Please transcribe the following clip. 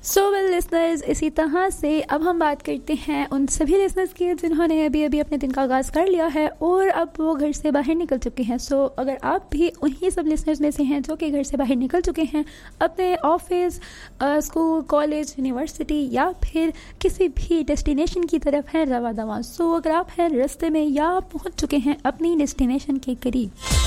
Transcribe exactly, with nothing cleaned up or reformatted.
So well listeners, इसी तरह से अब हम बात करते हैं उन सभी लिसनर्स की जिन्होंने अभी अभी अपने दिन का आगाज़ कर लिया है और अब वो घर से बाहर निकल चुके हैं। सो so, अगर आप भी उन्हीं सब लिसनर्स में से हैं जो कि घर से बाहर निकल चुके हैं, अपने ऑफिस, स्कूल, कॉलेज, यूनिवर्सिटी या फिर किसी भी डेस्टिनेशन की तरफ हैं रवा दवा। सो so, अगर आप हैं रास्ते में या पहुंच चुके हैं अपनी डेस्टिनेशन के करीब,